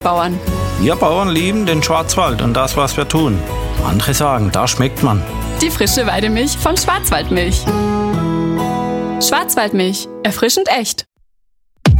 Bauern. Wir Bauern lieben den Schwarzwald und das, was wir tun. Andere sagen, da schmeckt man. Die frische Weidemilch von Schwarzwaldmilch. Schwarzwaldmilch. Erfrischend echt.